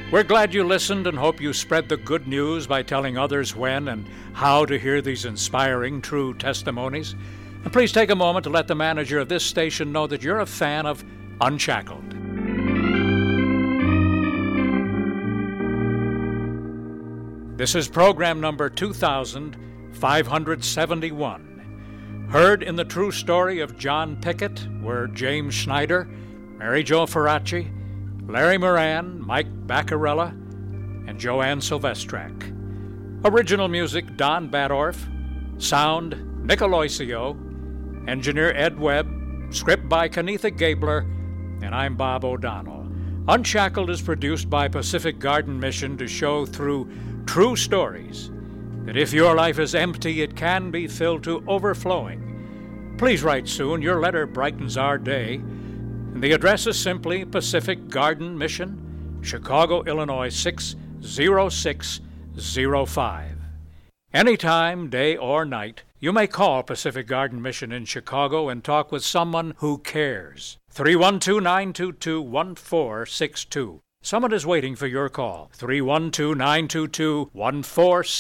We're glad you listened and hope you spread the good news by telling others when and how to hear these inspiring, true testimonies. And please take a moment to let the manager of this station know that you're a fan of Unshackled. This is program number 2571. Heard in the true story of John Pickett were James Schneider, Mary Jo Ferracci, Larry Moran, Mike Baccarella, and Joanne Silvestrak. Original music, Don Badorf. Sound, Nick Aloisio. Engineer, Ed Webb. Script by Kenitha Gabler. And I'm Bob O'Donnell. Unshackled is produced by Pacific Garden Mission to show through true stories that if your life is empty, it can be filled to overflowing. Please write soon. Your letter brightens our day. And the address is simply Pacific Garden Mission, Chicago, Illinois 60605. Anytime, day or night, you may call Pacific Garden Mission in Chicago and talk with someone who cares. 312-922-1462. Someone is waiting for your call. 312-922-1462.